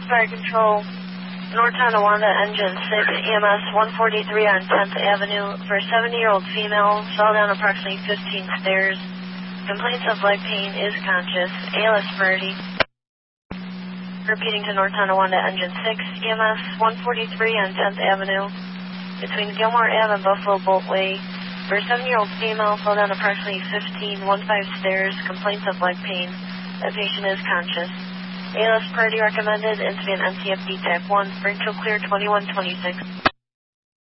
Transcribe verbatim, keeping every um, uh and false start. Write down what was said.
Fire Control, North Tonawanda, Engine six, E M S one forty-three on tenth Avenue for a seventy-year-old female, fell down approximately fifteen stairs. Complaints of leg pain, is conscious, A L S priority. Repeating to North Tonawanda, Engine six, E M S one forty-three on tenth Avenue, between Gilmore Ave and Buffalo Bolt Way, for a seventy-year-old female, fell down approximately fifteen stairs. Complaints of leg pain. That patient is conscious. A L S priority recommended, incident N C F D type one, Springfield clear twenty-one twenty-six.